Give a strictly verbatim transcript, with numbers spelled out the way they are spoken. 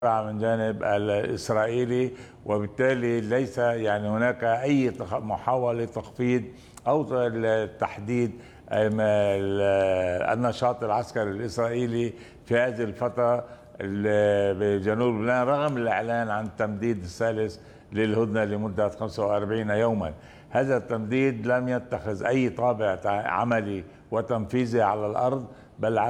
من جانب الإسرائيلي، وبالتالي ليس يعني هناك أي محاولة تخفيض أو تحديد النشاط العسكري الإسرائيلي في هذه الفترة بجنوب لبنان، رغم الإعلان عن التمديد الثالث للهدنة لمدة خمسة وأربعين يوما. هذا التمديد لم يتخذ أي طابع عملي وتنفيذي على الأرض، بل